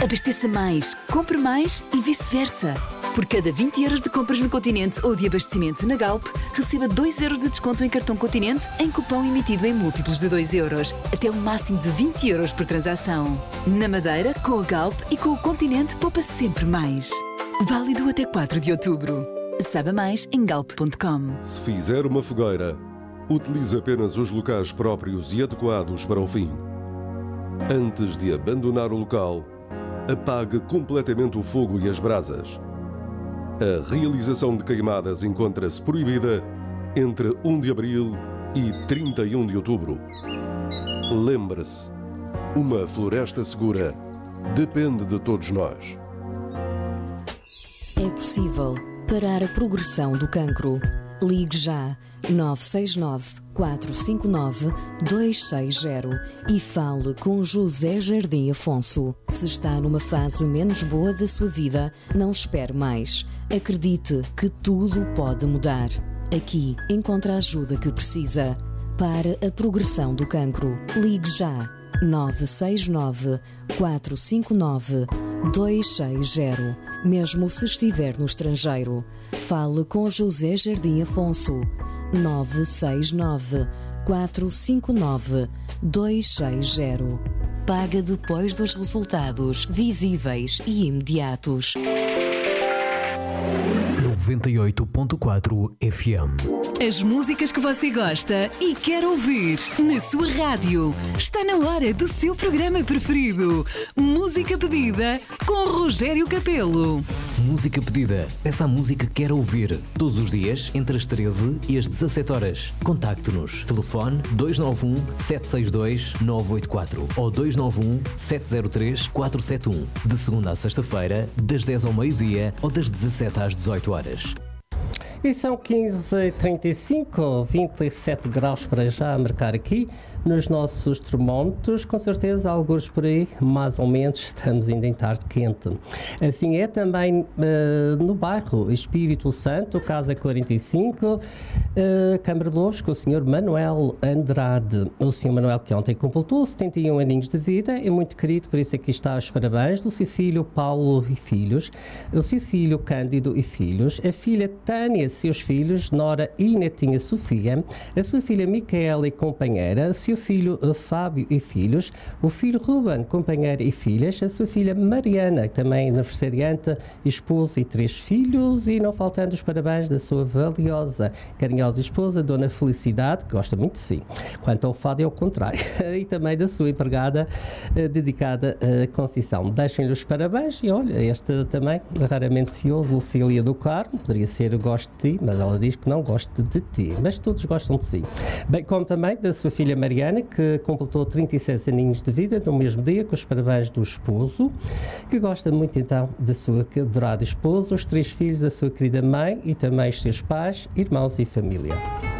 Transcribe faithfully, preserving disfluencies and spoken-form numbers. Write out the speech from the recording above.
Abasteça mais, compre mais e vice-versa. Por cada vinte euros de compras no Continente ou de abastecimento na Galp, receba dois euros de desconto em cartão Continente em cupom emitido em múltiplos de dois euros, até um máximo de vinte euros por transação. Na Madeira, com a Galp e com o Continente, poupa sempre mais. Válido até quatro de outubro. Saiba mais em galp ponto com. Se fizer uma fogueira, utilize apenas os locais próprios e adequados para o fim. Antes de abandonar o local, apague completamente o fogo e as brasas. A realização de queimadas encontra-se proibida entre um de abril e trinta e um de outubro. Lembre-se, uma floresta segura depende de todos nós. É possível parar a progressão do cancro. Ligue já nove seis nove, quatro cinco nove, dois seis zero e fale com José Jardim Afonso. Se está numa fase menos boa da sua vida, não espere mais. Acredite que tudo pode mudar. Aqui encontra a ajuda que precisa. Para a progressão do cancro, ligue já nove seis nove, quatro cinco nove, dois seis zero. Mesmo se estiver no estrangeiro, fale com José Jardim Afonso. nove seis nove, quatro cinco nove, dois seis zero. Paga depois dos resultados visíveis e imediatos. noventa e oito ponto quatro F M. As músicas que você gosta e quer ouvir na sua rádio. Está na hora do seu programa preferido. Música Pedida com Rogério Capelo. Música Pedida. Peça a música que quer ouvir. Todos os dias, entre as treze e as dezassete horas. Contacte-nos. Telefone dois nove um, sete seis dois, nove oito quatro ou dois nove um, sete zero três, quatro sete um. De segunda a sexta-feira, das dez ao meio-dia ou das dezassete às dezoito horas. E são quinze e trinta e cinco, vinte e sete graus para já a marcar aqui nos nossos termómetros. Com certeza, alguns por aí, mais ou menos, estamos ainda em tarde quente. Assim é também uh, no bairro Espírito Santo, Casa quarenta e cinco, uh, Câmara de Lobos, com o senhor Manuel Andrade. O senhor Manuel, que ontem completou setenta e um aninhos de vida, é muito querido, por isso aqui está os parabéns do seu filho Paulo e filhos, o seu filho Cândido e filhos, a filha Tânia, seus filhos, Nora e netinha Sofia, a sua filha Micaela e companheira, o seu filho Fábio e filhos, o filho Ruben, companheira e filhas, a sua filha Mariana, também aniversariante, esposo e três filhos, e não faltando os parabéns da sua valiosa, carinhosa esposa, Dona Felicidade, que gosta muito de si. Quanto ao fado é o contrário, e também da sua empregada eh, dedicada a Conceição. Deixem-lhe os parabéns e olha, esta também, raramente se ouve, Lucília do Carmo, poderia ser o gosto de ti, mas ela diz que não gosta de ti, mas todos gostam de si. Bem, como também da sua filha Mariana, que completou trinta e seis aninhos de vida no mesmo dia, com os parabéns do esposo, que gosta muito então da sua adorada esposa, os três filhos da sua querida mãe e também os seus pais, irmãos e família.